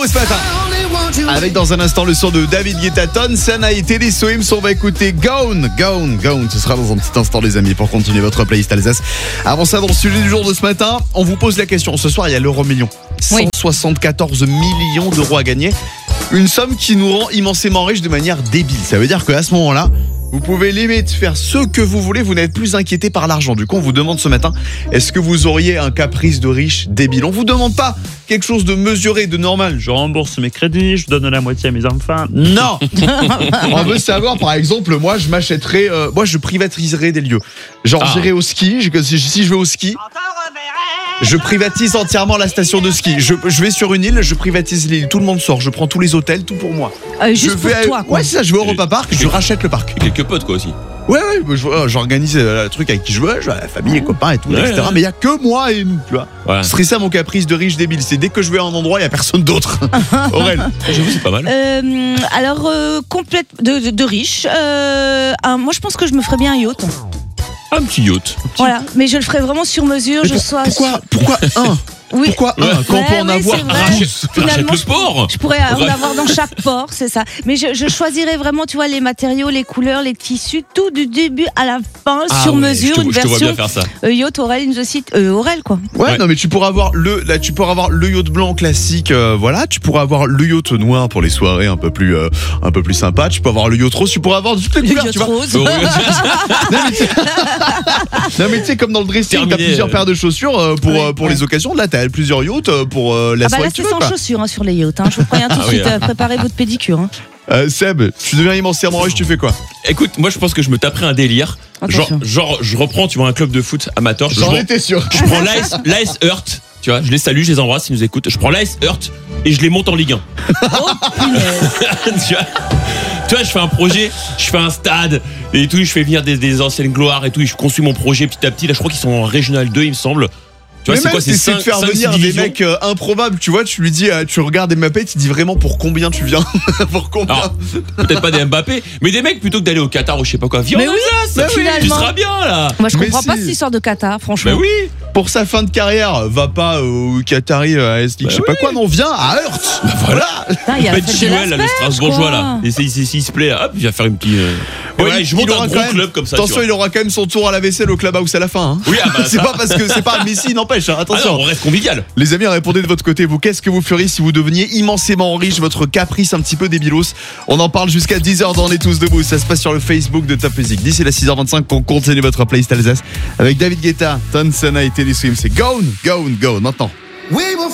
Ce matin, avec dans un instant le son de David Guetta, Sana et Teddy Swims, on va écouter Gone. Ce sera dans un petit instant les amis pour continuer votre playlist Alsace. Avant ça, dans le sujet du jour de ce matin, on vous pose la question. Ce soir il y a l'euro-million, 174 millions d'euros à gagner. Une somme qui nous rend immensément riches de manière débile. Ça veut dire qu'à ce moment-là, vous pouvez limite faire ce que vous voulez, vous n'êtes plus inquiété par l'argent. Du coup, on vous demande ce matin, est-ce que vous auriez un caprice de riche débile ? On vous demande pas quelque chose de mesuré, de normal. Je rembourse mes crédits, je donne la moitié à mes enfants. Non. On veut savoir, par exemple, moi, je privatiserais des lieux. Genre, j'irai au ski, si je vais au ski, je privatise entièrement la station de ski. Je vais sur une île, je privatise l'île. Tout le monde sort, je prends tous les hôtels, tout pour moi. Juste pour toi, quoi. Ouais, c'est ça, je vais au Europa Park, je rachète le parc. Quelques potes, quoi, aussi. Ouais, j'organise le truc avec qui je veux, la famille, les copains et tout, etc. Ouais. Mais il y a que moi et nous, tu vois. Ouais. Ce serait ça mon caprice de riche débile. C'est dès que je vais à un endroit, il y a personne d'autre. Aurel. J'avoue, c'est pas mal. Complète de riche. Moi, je pense que je me ferais bien un yacht. Un petit yacht. Voilà, mais je le ferais vraiment sur mesure. Pourquoi un? Oui. Pourquoi quand on peut en avoir rachète le port. Je pourrais en avoir dans chaque port, c'est ça. Mais je choisirais vraiment, tu vois, les matériaux, les couleurs, les tissus, tout du début à la fin, sur mesure, une version. Je te vois bien faire ça. Yacht, Aurel, in the site, Aurel, quoi. Ouais, non, mais tu pourras avoir le yacht blanc classique, voilà. Tu pourras avoir le yacht noir pour les soirées un peu plus sympa. Tu peux avoir le yacht rose. Tu pourras avoir toutes les couleurs, tu vois. Rose. Non, mais tu sais, comme dans le dressing, t'as plusieurs paires de chaussures pour les occasions. Là, t'as plusieurs yachts pour la soirée. Là, c'est sans chaussures sur les yachts. Je vous préviens tout de suite. Préparez votre pédicure. Seb, tu deviens immensément riche, tu fais quoi ? Écoute, moi je pense que je me taperais un délire. Genre, je reprends, tu vois, un club de foot amateur. J'en étais sûr. Je prends l'AS Heurt, tu vois, je les salue, je les embrasse, ils nous écoutent. Je prends l'AS Heurt et je les monte en Ligue 1. Oh punaise. Tu vois, je fais un projet, je fais un stade et tout, je fais venir des anciennes gloires et tout, et je construis mon projet petit à petit. Là, je crois qu'ils sont en Régional 2, il me semble. Tu vois, mais c'est quoi, c'est de faire venir des mecs improbables, tu vois, tu lui dis, tu regardes Mbappé, tu dis vraiment pour combien tu viens. Pour combien. Alors, peut-être pas des Mbappé, mais des mecs plutôt que d'aller au Qatar ou je sais pas quoi. Viens, mais oui, tu seras bien là. Moi je comprends pas cette histoire de Qatar, franchement. Mais oui. Pour sa fin de carrière, va pas au Qatari à AS League, je sais pas quoi, non, viens à Heurt. Voilà. Ben Chilwell, le Strasbourgeois là. Et s'il se plaît, hop, il va faire une petite. Ouais, je monte un gros club comme ça. Attention, il aura quand même son tour à la vaisselle au Clubhouse à la fin. Oui, c'est pas parce que c'est pas Messi, n'empêche. Attention. On reste convivial. Les amis, répondez de votre côté. Vous, qu'est-ce que vous feriez si vous deveniez immensément riche, votre caprice un petit peu débilos? On en parle jusqu'à 10h dans On est tous debout. Ça se passe sur le Facebook de Top Music. D'ici la 6h25, on continue votre playlist Alsace avec David Guetta, Sana et Teddy Swims. C'est Gone maintenant.